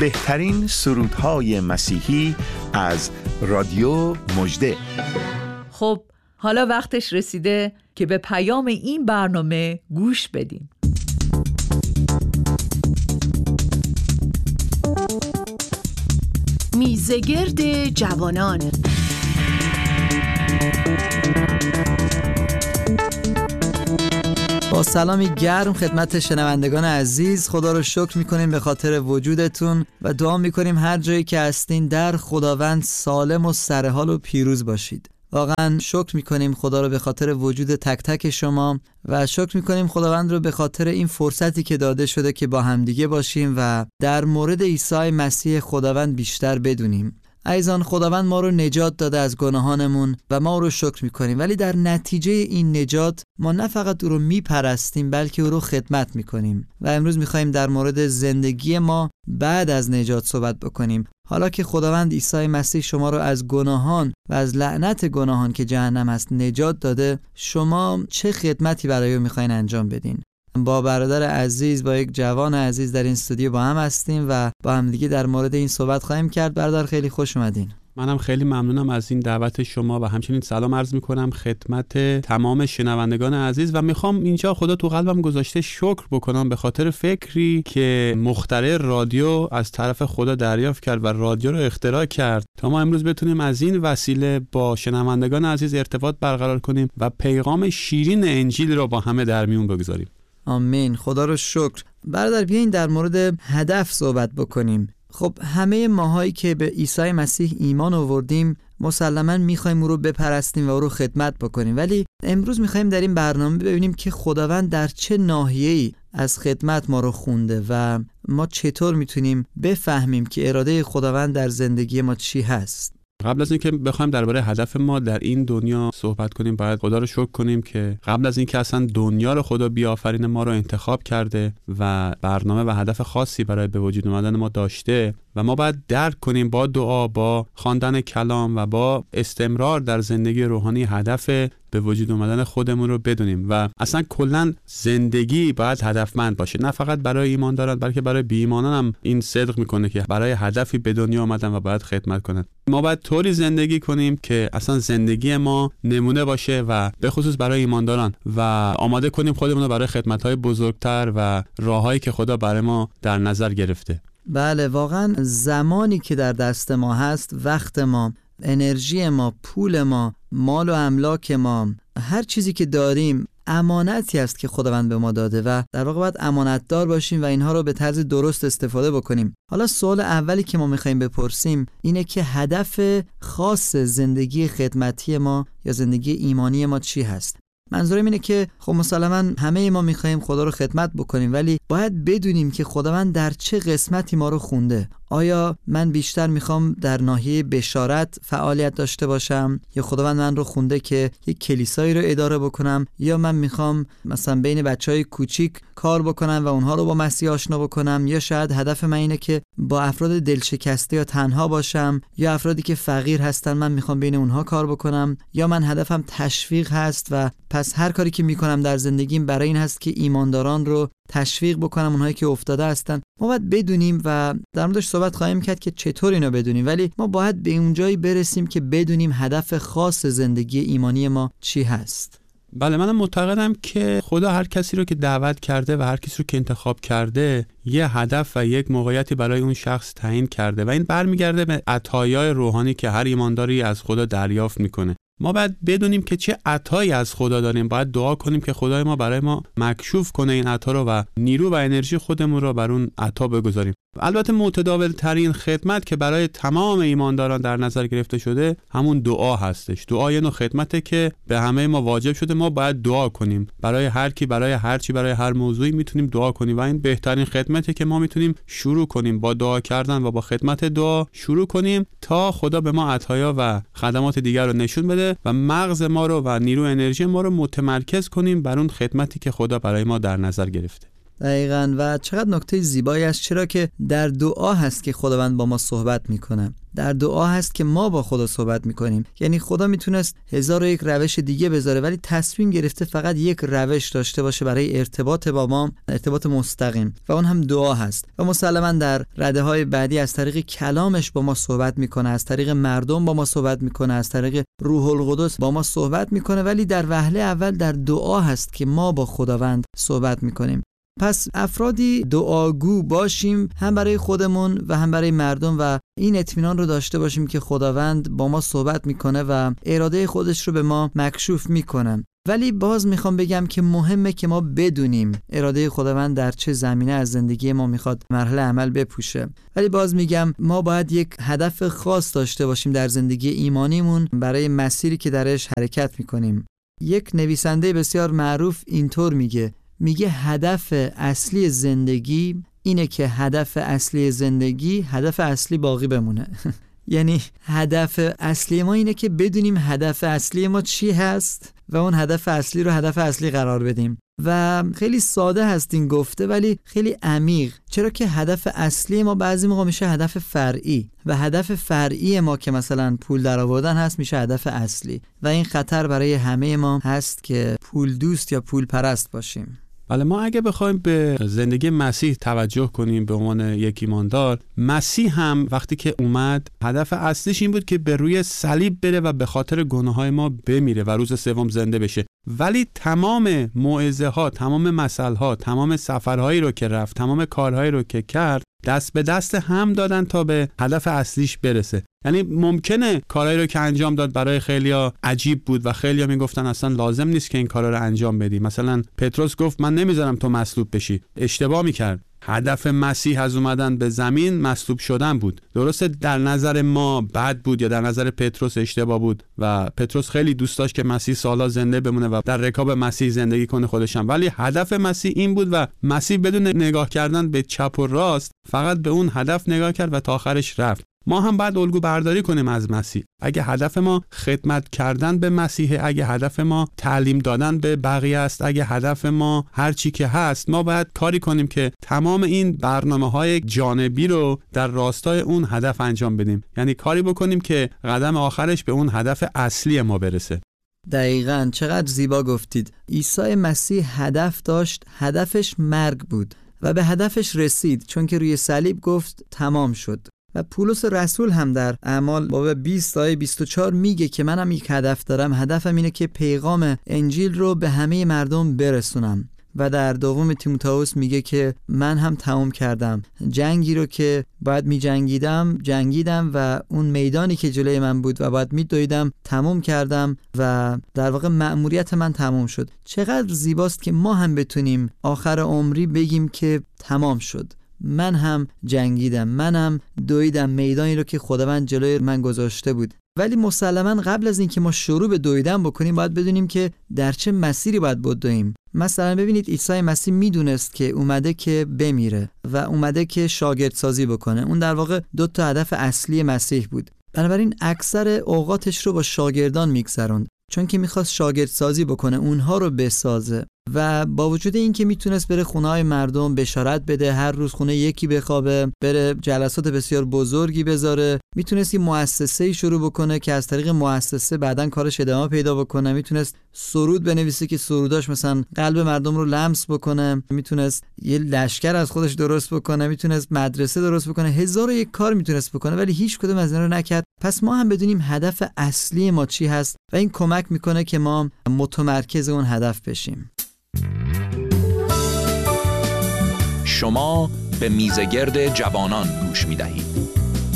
بهترین سرودهای مسیحی از رادیو مژده. خب حالا وقتش رسیده که به پیام این برنامه گوش بدیم. میزگرد جوانان. با سلامی گرم خدمت شنوندگان عزیز، خدا رو شکر میکنیم به خاطر وجودتون و دعا میکنیم هر جایی که هستین در خداوند سالم و سرحال و پیروز باشید. واقعا شکر میکنیم خدا رو به خاطر وجود تک تک شما و شکر میکنیم خداوند رو به خاطر این فرصتی که داده شده که با همدیگه باشیم و در مورد عیسی مسیح خداوند بیشتر بدونیم. عزیزان، خداوند ما رو نجات داده از گناهانمون و ما رو شکر میکنیم، ولی در نتیجه این نجات ما نه فقط او رو میپرستیم بلکه او رو خدمت میکنیم و امروز میخوایم در مورد زندگی ما بعد از نجات صحبت بکنیم. حالا که خداوند عیسی مسیح شما رو از گناهان و از لعنت گناهان که جهنم هست نجات داده، شما چه خدمتی برای او میخواین انجام بدین؟ با برادر عزیز، با یک جوان عزیز در این استودیو با هم هستیم و با هم دیگه در مورد این صحبت خواهیم کرد. برادر خیلی خوش اومدین. منم خیلی ممنونم از این دعوت شما و همچنین سلام عرض میکنم خدمت تمام شنوندگان عزیز و میخوام اینجا خدا تو قلبم گذاشته شکر بکنم به خاطر فکری که مخترع رادیو از طرف خدا دریافت کرد و رادیو رو اختراع کرد تا ما امروز بتونیم از این وسیله با شنوندگان عزیز ارتباط برقرار کنیم و پیغام شیرین انجیل رو با همه در میون بگذاریم. آمین. خدا رو شکر. برادر بیاین در مورد هدف صحبت بکنیم. خب همه ماهایی که به عیسی مسیح ایمان آوردیم مسلماً میخوایم او رو بپرستیم و او رو خدمت بکنیم، ولی امروز میخوایم در این برنامه ببینیم که خداوند در چه ناحیه‌ای از خدمت ما رو خونده و ما چطور میتونیم بفهمیم که اراده خداوند در زندگی ما چی هست. قبل از اینکه بخوایم درباره هدف ما در این دنیا صحبت کنیم باید خدا رو شکر کنیم که قبل از اینکه اصلا دنیا رو خدا بیافرینه ما رو انتخاب کرده و برنامه و هدف خاصی برای به وجود اومدن ما داشته و ما باید درک کنیم با دعا، با خواندن کلام و با استمرار در زندگی روحانی هدف به وجود اومدن خودمون رو بدونیم و اصلا کلا زندگی باید هدفمند باشه، نه فقط برای ایمانداران بلکه برای بی ایمانان هم این صدق میکنه که برای هدفی به دنیا اومدن و باید خدمت کنن. ما باید طوری زندگی کنیم که اصلا زندگی ما نمونه باشه و به خصوص برای ایمانداران و آماده کنیم خودمون رو برای خدمت‌های بزرگتر و راههایی که خدا برای ما در نظر گرفته. بله، واقعا زمانی که در دست ما هست، وقت ما، انرژی ما، پول ما، مال و املاک ما، هر چیزی که داریم امانتی است که خداوند به ما داده و در واقع باید امانتدار باشیم و اینها رو به طرز درست استفاده بکنیم. حالا سوال اولی که ما میخوایم بپرسیم اینه که هدف خاص زندگی خدمتی ما یا زندگی ایمانی ما چی هست؟ منظورم اینه که خب مسلماً همه ما میخوایم خدا رو خدمت بکنیم، ولی باید بدونیم که خداوند در چه قسمتی ما رو خونده. آیا من بیشتر میخوام در ناحیه بشارت فعالیت داشته باشم یا خداوند من رو خونده که یک کلیسایی رو اداره بکنم، یا من میخوام مثلا بین بچهای کوچیک کار بکنم و اونها رو با مسیح آشنا بکنم، یا شاید هدف من اینه که با افراد دلشکسته یا تنها باشم، یا افرادی که فقیر هستن من میخوام بین اونها کار بکنم، یا من هدفم تشویق هست و پس هر کاری که میکنم در زندگیم برای این هست که ایمانداران رو تشویق بکنم، اونهایی که افتاده هستن. ما باید بدونیم و در موردش صحبت خواهیم کرد که چطور اینو بدونیم، ولی ما باید به اون جایی برسیم که بدونیم هدف خاص زندگی ایمانی ما چی هست. بله، منم معتقدم که خدا هر کسی رو که دعوت کرده و هر کسی رو که انتخاب کرده یه هدف و یک موقعیتی برای اون شخص تعیین کرده و این برمیگرده به عطایای روحانی که هر ایمانداری از خدا دریافت میکنه. ما باید بدونیم که چه عطایی از خدا داریم، باید دعا کنیم که خدای ما برای ما مکشوف کنه این عطا رو و نیرو و انرژی خودمون رو بر اون عطا بگذاریم. البته متداول ترین خدمت که برای تمام ایمانداران در نظر گرفته شده همون دعا هستش. دعا یه نوع خدمته که به همه ما واجب شده، ما باید دعا کنیم برای هر کی، برای هر چی، برای هر موضوعی میتونیم دعا کنیم و این بهترین خدمته که ما میتونیم شروع کنیم، با دعا کردن و با خدمت دعا شروع کنیم تا خدا به ما عطایا و خدمات دیگر رو نشون بده و مغز ما رو و نیرو انرژی ما رو متمرکز کنیم بر اون خدمتی که خدا برای ما در نظر گرفته. دقیقاً. و چقدر نکته زیبایی است، چرا که در دعا هست که خداوند با ما صحبت میکنه. در دعا هست که ما با خدا صحبت میکنیم. یعنی خدا میتونست 1001 روش دیگه بذاره، ولی تصمیم گرفته فقط یک روش داشته باشه برای ارتباط با ما، ارتباط مستقیم، و اون هم دعا هست. و مسلماً در رده‌های بعدی از طریق کلامش با ما صحبت میکنه، از طریق مردم با ما صحبت میکنه، از طریق روح القدس با ما صحبت میکنه، ولی در وهله اول در دعا هست که ما با خداوند صحبت میکنیم. پس افرادی دعاگو باشیم، هم برای خودمون و هم برای مردم، و این اطمینان رو داشته باشیم که خداوند با ما صحبت میکنه و اراده خودش رو به ما مکشوف میکنه. ولی باز میخوام بگم که مهمه که ما بدونیم اراده خداوند در چه زمینه از زندگی ما میخواد مرحله عمل بپوشه. ولی باز میگم ما باید یک هدف خاص داشته باشیم در زندگی ایمانیمون برای مسیری که درش حرکت میکنیم. یک نویسنده بسیار معروف اینطور میگه هدف اصلی زندگی اینه که هدف اصلی زندگی هدف اصلی باقی بمونه. یعنی هدف اصلی ما اینه که بدونیم هدف اصلی ما چی هست و اون هدف اصلی رو هدف اصلی قرار بدیم. و خیلی ساده هست این گفته، ولی خیلی عمیق، چرا که هدف اصلی ما بعضی موقع میشه هدف فرعی، و هدف فرعی ما که مثلا پول درآوردن هست میشه هدف اصلی، و این خطر برای همه ما هست که پول دوست یا پول پرست باشیم. بله، ما اگه بخوایم به زندگی مسیح توجه کنیم به عنوان یک ایماندار، مسیح هم وقتی که اومد هدف اصلیش این بود که به روی صلیب بره و به خاطر گناههای ما بمیره و روز سوم زنده بشه. ولی تمام موعظه ها، تمام مثل ها، تمام سفرهایی رو که رفت، تمام کارهایی رو که کرد، دست به دست هم دادن تا به هدف اصلیش برسه. یعنی ممکنه کارهایی رو که انجام داد برای خیلیا عجیب بود و خیلیا میگفتن اصلا لازم نیست که این کارا رو انجام بدی. مثلا پتروس گفت من نمیذارم تو مصلوب بشی. اشتباه میکرد. هدف مسیح از اومدن به زمین مصلوب شدن بود. درسته در نظر ما بد بود یا در نظر پتروس اشتباه بود و پتروس خیلی دوست داشت که مسیح سالا زنده بمونه و در رکاب مسیح زندگی کنه خودشم، ولی هدف مسیح این بود و مسیح بدون نگاه کردن به چپ و راست فقط به اون هدف نگاه کرد و تا آخرش رفت. ما هم باید الگو برداری کنیم از مسیح. اگه هدف ما خدمت کردن به مسیح، اگه هدف ما تعلیم دادن به بقیه است، اگه هدف ما هر چی که هست، ما باید کاری کنیم که تمام این برنامه‌های جانبی رو در راستای اون هدف انجام بدیم. یعنی کاری بکنیم که قدم آخرش به اون هدف اصلی ما برسه. دقیقاً، چقدر زیبا گفتید. عیسی مسیح هدف داشت، هدفش مرگ بود و به هدفش رسید، چون که روی صلیب گفت تمام شد. و پولس رسول هم در اعمال باب 20 آیه 24 میگه که منم یک هدف دارم، هدفم اینه که پیغام انجیل رو به همه مردم برسونم. و در دوم تیموتائوس میگه که من هم تمام کردم جنگی رو که باید جنگیدم و اون میدانی که جلوی من بود و باید میدویدم تمام کردم و در واقع مأموریت من تمام شد. چقدر زیباست که ما هم بتونیم آخر عمری بگیم که تمام شد، من هم جنگیدم، منم دویدم میدانی رو که خداوند جلوی من گذاشته بود. ولی مسلماً قبل از اینکه ما شروع به دویدن بکنیم باید بدونیم که در چه مسیری باید بدویم. مثلا ببینید عیسی مسیح میدونست که اومده که بمیره و اومده که شاگردسازی بکنه. اون در واقع 2 هدف اصلی مسیح بود. بنابراین اکثر اوقاتش رو با شاگردان میگذروند، چون که میخواست شاگردسازی بکنه، اونها رو بسازه. و با وجود این که میتونست بره خونه‌های مردم بشارت بده، هر روز خونه یکی بخوابه، بره جلسات بسیار بزرگی بذاره، میتونست یه مؤسسه‌ای شروع بکنه که از طریق مؤسسه بعداً کارش ادامه پیدا بکنه، میتونست سرود بنویسه که سروداش مثلا قلب مردم رو لمس بکنه، میتونست یه لشکر از خودش درست بکنه، میتونست مدرسه درست بکنه، 1001 کار میتونست بکنه، ولی هیچ کدوم از اینا رو نکرد. پس ما هم بدونیم هدف اصلی ما چی هست و این کمک میکنه که ما متمرکز اون هدف بشیم. شما به میزگرد جوانان گوش می‌دهید.